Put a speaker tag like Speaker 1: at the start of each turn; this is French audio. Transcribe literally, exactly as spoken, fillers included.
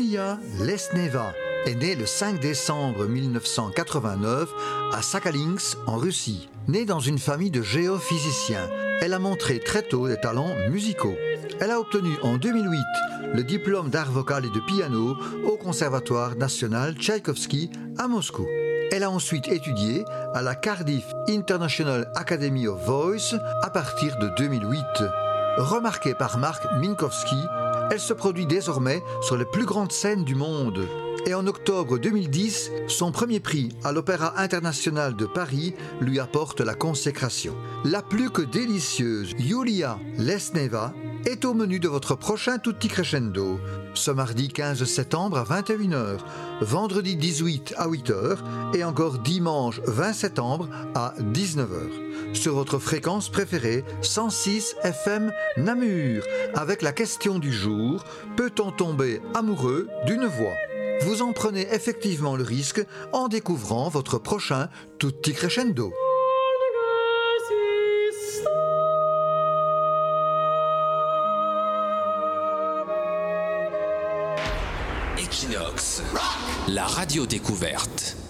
Speaker 1: Yulia Lesneva est née le cinq décembre mille neuf cent quatre-vingt-neuf à Sakhalinsk, en Russie. Née dans une famille de géophysiciens, elle a montré très tôt des talents musicaux. Elle a obtenu en deux mille huit le diplôme d'art vocal et de piano au Conservatoire national Tchaïkovski à Moscou. Elle a ensuite étudié à la Cardiff International Academy of Voice à partir de deux mille huit. Remarquée par Mark Minkowski, elle se produit désormais sur les plus grandes scènes du monde. Et en octobre deux mille dix, son premier prix à l'Opéra international de Paris lui apporte la consécration. La plus que délicieuse Yulia Lesneva est au menu de votre prochain Tutti Crescendo, ce mardi quinze septembre à vingt et une heures, vendredi dix-huit à huit heures et encore dimanche vingt septembre à dix-neuf heures, sur votre fréquence préférée cent six F M Namur, avec la question du jour: peut-on tomber amoureux d'une voix? Vous en prenez effectivement le risque en découvrant votre prochain Tutti Crescendo.
Speaker 2: Equinox, la radio découverte.